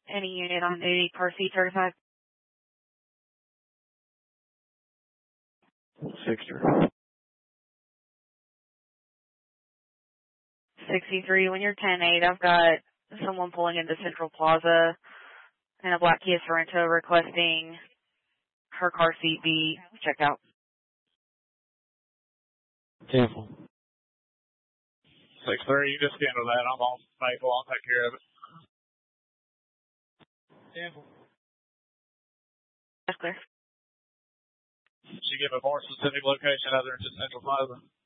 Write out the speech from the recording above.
Any unit on duty, car seat certified? Sixter. 63, when you're 10-8, I've got someone pulling into Central Plaza in a black Kia Sorento requesting her car seat be checked out. 10-4. 6-3, you just handle that. I'm on Maple. I'll take care of it. 10-4. That's clear. She give a more specific location other than just Central Plaza?